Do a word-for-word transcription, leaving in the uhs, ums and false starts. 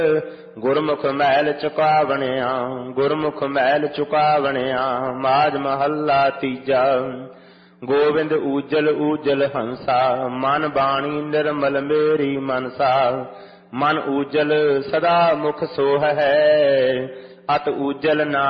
ਗੁਰਮੁਖ ਮਹਿਲ ਚੁਕਾਵਣਿਆ, ਗੁਰਮੁਖ ਮਹਿਲ ਚੁਕਾਵਣਿਆ। ਮਾਝ ਮਹੱਲਾ ਤੀਜਾ। ਗੋਬਿੰਦ ਊਜਲ ਊਜਲ ਹੰਸਾ, ਮਨ ਬਾਣੀ ਨਿਰਮਲ ਮੇਰੀ ਮਨਸਾ। ਮਨ ਊਜਲ ਸਦਾ ਮੁਖ ਸੋਹ ਹੈ, ਅਤ ਊਜਲ ਨਾ